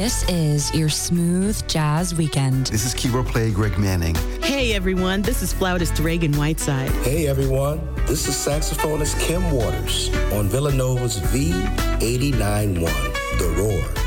This is your smooth jazz weekend. This is keyboard player Greg Manning. Hey everyone, this is flautist Reagan Whiteside. Hey everyone, this is saxophonist Kim Waters on Villanova's V89.1, The Roar.